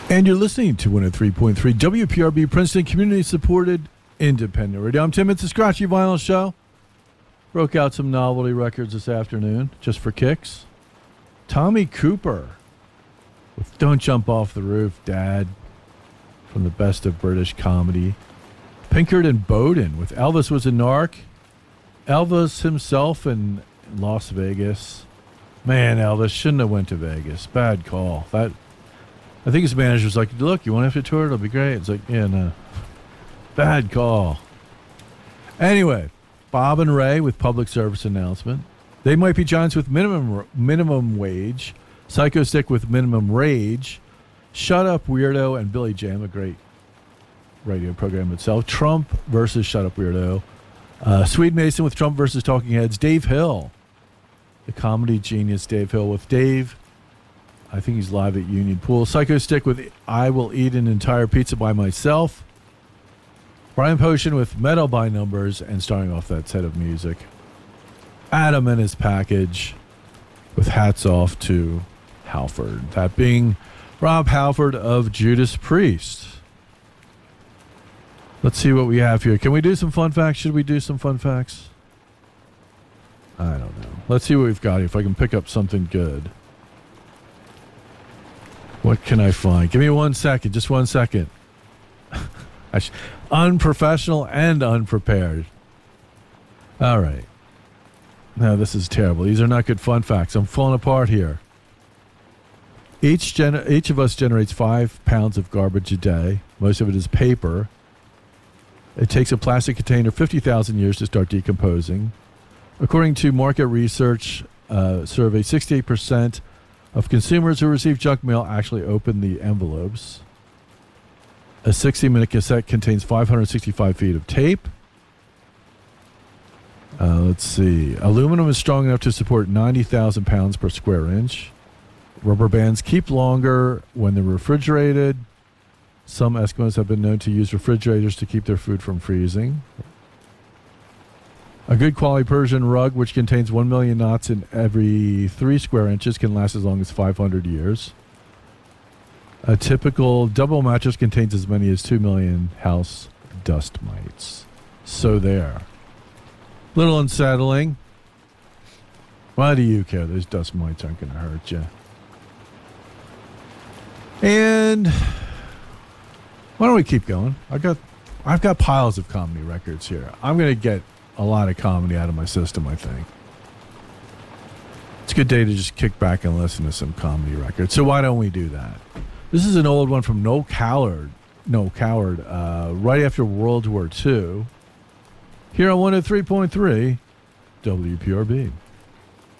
And you're listening to 103.3 WPRB Princeton, community-supported independent radio. I'm Tim. It's the Scratchy Vinyl Show. Broke out some novelty records this afternoon, just for kicks. Tommy Cooper with Don't Jump Off the Roof, Dad, from the best of British comedy. Pinkard and Bowden with Elvis Was a Narc. Elvis himself in Las Vegas. Man, Elvis shouldn't have went to Vegas. Bad call. I think his manager was like, look, you want to have to tour? It'll be great. It's like, yeah, no. Bad call. Anyway, Bob and Ray with public service announcement. They Might Be Giants with minimum wage. Psycho Stick with minimum rage. Shut Up Weirdo and Billy Jam, a great radio program itself. Trump versus Shut Up Weirdo. Swede Mason with Trump versus Talking Heads. Dave Hill, the comedy genius Dave Hill with Dave. I think he's live at Union Pool. Psycho Stick with I Will Eat an Entire Pizza by Myself. Brian Potion with Metal by Numbers, and starting off that set of music, Adam and His Package with Hats Off to Halford. That being Rob Halford of Judas Priest. Let's see what we have here. Can we do some fun facts? Should we do some fun facts? I don't know. Let's see what we've got here, if I can pick up something good. What can I find? Give me 1 second. Just 1 second. Unprofessional and unprepared. All right. No, this is terrible. These are not good fun facts. I'm falling apart here. Each of us generates 5 pounds of garbage a day. Most of it is paper. It takes a plastic container 50,000 years to start decomposing. According to market research survey, 68% of consumers who receive junk mail actually open the envelopes. A 60-minute cassette contains 565 feet of tape. Let's see. Aluminum is strong enough to support 90,000 pounds per square inch. Rubber bands keep longer when they're refrigerated. Some Eskimos have been known to use refrigerators to keep their food from freezing. A good quality Persian rug, which contains 1 million knots in every 3 square inches, can last as long as 500 years. A typical double mattress contains as many as 2 million house dust mites. So there. Little unsettling. Why do you care? Those dust mites aren't going to hurt you. And why don't we keep going? I've got piles of comedy records here. I'm going to get a lot of comedy out of my system, I think. It's a good day to just kick back and listen to some comedy records. So why don't we do that? This is an old one from Noel Coward, right after World War II. Here on 103.3 WPRB.